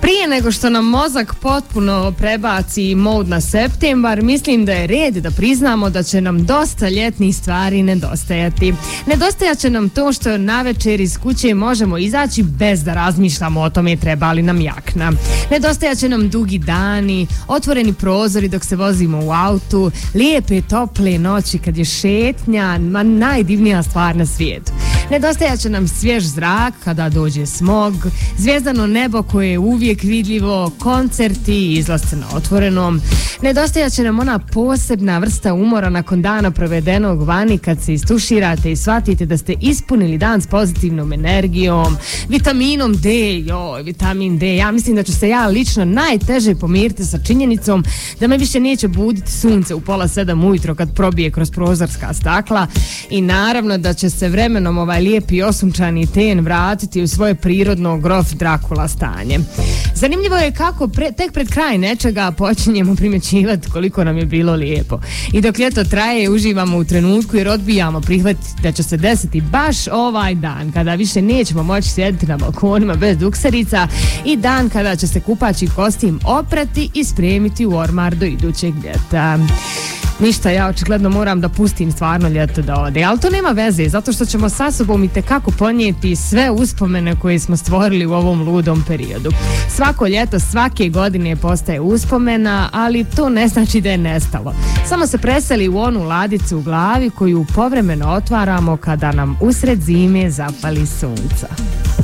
Prije nego što nam mozak potpuno prebaci mod na septembar, mislim da je red da priznamo da će nam dosta ljetnih stvari nedostajati. Nedostajat će nam to što navečer iz kuće možemo izaći bez da razmišljamo o tome treba li nam jakna. Nedostajat će nam dugi dani, otvoreni prozori dok se vozimo u autu, lijepe tople noći kad je šetnja, najdivnija stvar na svijetu. Nedostajat će nam svjež zrak kada dođe smog, zvijezdano nebo koje je uvijek vidljivo, koncerti i izlasci na otvorenom. Nedostajat će nam ona posebna vrsta umora nakon dana provedenog vani kad se istuširate i shvatite da ste ispunili dan s pozitivnom energijom, vitaminom D, vitamin D. Ja mislim da ću se ja lično najteže pomiriti sa činjenicom da me više neće buditi sunce u 6:30 ujutro kad probije kroz prozorska stakla i naravno da će se vremenom ovaj lijepi osunčani ten vratiti u svoje prirodno grof Drakula stanje. Zanimljivo je kako tek pred kraj nečega počinjemo primjećivati koliko nam je bilo lijepo. I dok ljeto traje, uživamo u trenutku jer odbijamo prihvatiti da će se desiti baš ovaj dan kada više nećemo moći sjediti na balkonima bez dukserica i dan kada će se kupaći kostim oprati i spremiti u ormar do idućeg ljeta. Ništa, ja očigledno moram da pustim stvarno ljeto da ode, ali to nema veze, zato što ćemo sa sobom itekako ponijeti sve uspomene koje smo stvorili u ovom ludom periodu. Svako ljeto, svake godine postaje uspomena, ali to ne znači da je nestalo. Samo se preseli u onu ladicu u glavi koju povremeno otvaramo kada nam usred zime zapali sunca.